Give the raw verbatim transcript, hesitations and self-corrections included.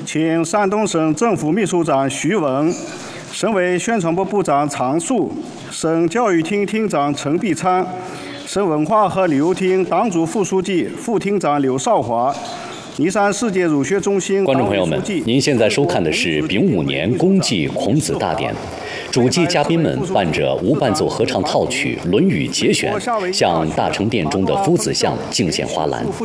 请山东省政府秘书长徐文、省委宣传部部长常树、省教育厅厅长陈必昌、省文化和旅游厅党组副书记、副厅长刘少华、尼山世界儒学中心观众朋友们，您现在收看的是丙午年公祭孔子大典。主祭嘉宾们伴着无伴奏合唱套曲《论语节选》，向大成殿中的夫子像敬献花篮。